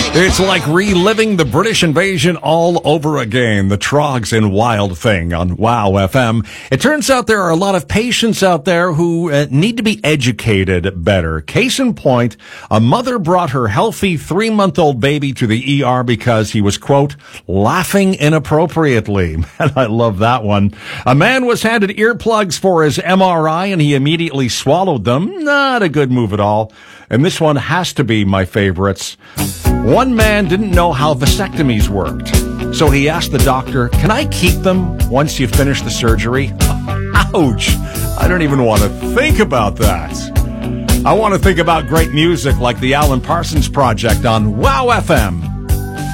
It's like reliving the British invasion all over again. The Trogs and Wild Thing on Wow FM. It turns out there are a lot of patients out there who need to be educated better. Case in point, a mother brought her healthy 3-month-old baby to the ER because he was, quote, laughing inappropriately. And I love that one. A man was handed earplugs for his MRI and he immediately swallowed them. Not a good move at all. And this one has to be my favorites. One man didn't know how vasectomies worked, so he asked the doctor, "Can I keep them once you finish the surgery?" Ouch! I don't even want to think about that. I want to think about great music like the Alan Parsons Project on Wow FM.